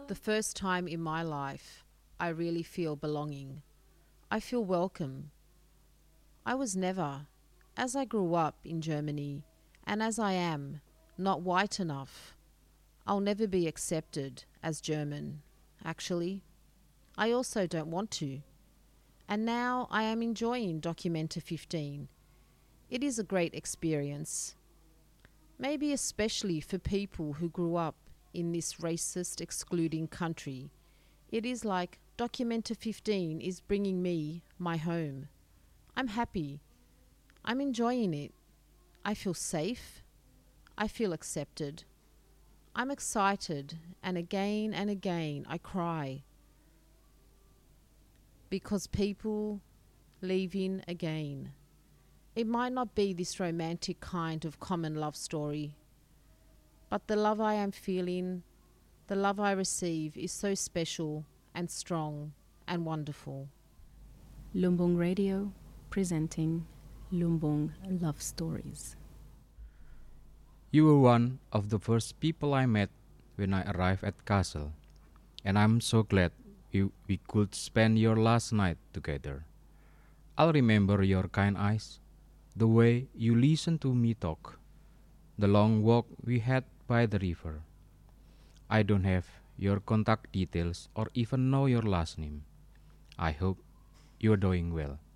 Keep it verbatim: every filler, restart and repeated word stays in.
The first time in my life I really feel belonging. I feel welcome. I was never, as I grew up in Germany, and as I am, not white enough. I'll never be accepted as German, actually. I also don't want to. And now I am enjoying Documenta fifteen. It is a great experience. Maybe especially for people who grew up in this racist, excluding country. It is like Documenta fifteen is bringing me my home. I'm happy. I'm enjoying it. I feel safe. I feel accepted. I'm excited, and again and again I cry. Because people leaving again. It might not be this romantic kind of common love story, but the love I am feeling, the love I receive is so special and strong and wonderful. Lumbung Radio presenting Lumbung Love Stories. You were one of the first people I met when I arrived at Kassel, and I'm so glad we, we could spend your last night together. I'll remember your kind eyes, the way you listened to me talk, the long walk we had by the river. I don't have your contact details or even know your last name. I hope you're doing well.